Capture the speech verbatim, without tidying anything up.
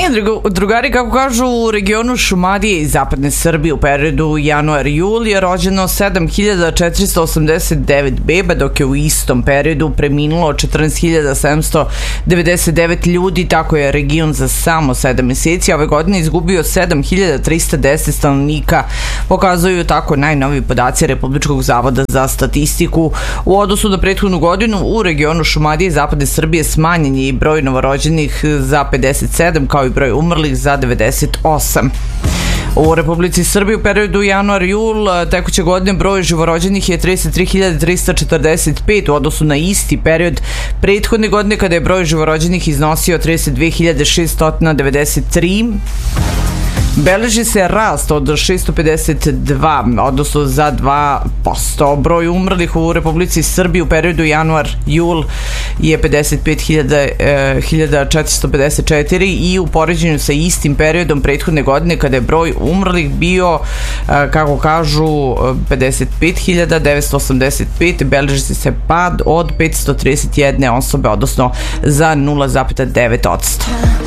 drugari, kako kažu, u regionu Šumadije i zapadne Srbije u periodu januar-jul je rođeno sedam hiljada četiristo osamdeset devet beba, dok je u istom periodu preminulo četrnaest hiljada sedamsto devedeset devet ljudi. Tako je region za samo sedam meseci ove godine izgubio sedam hiljada trista deset stanovnika, pokazuju tako najnoviji podaci Republičkog zavoda za statistiku. U odnosu na prethodnu godinu u regionu Šumadije i zapadne Srbije smanjen je i broj novorođenih za pedeset sedam, kao i broj umrlih za devedeset osam. U Republici Srbiji u periodu januar-jul tekuće godine broj živorođenih je trideset tri hiljade trista četrdeset pet u odnosu na isti period prethodne godine kada je broj živorođenih iznosio trideset dve hiljade šeststo devedeset tri. Beleži se rast od šeststo pedeset dva, odnosno za dva posto. Broj umrlih u Republici Srbiji u periodu januar-jul je pedeset pet hiljada četiristo pedeset četiri i u poređenju sa istim periodom prethodne godine kada je broj umrlih bio, kako kažu, pedeset pet hiljada devetsto osamdeset pet, beleži se pad od petsto trideset jedne osobe, odnosno za nula zarez devet posto.